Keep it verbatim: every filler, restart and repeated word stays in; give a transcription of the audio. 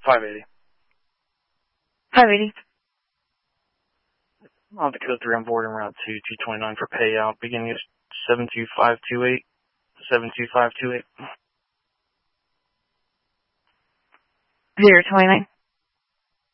five eighty. five eighty. I'll have to code three on board and route two, two twenty-nine for payout, beginning of seven two five two eight. seven two five two eight. zero twenty-nine.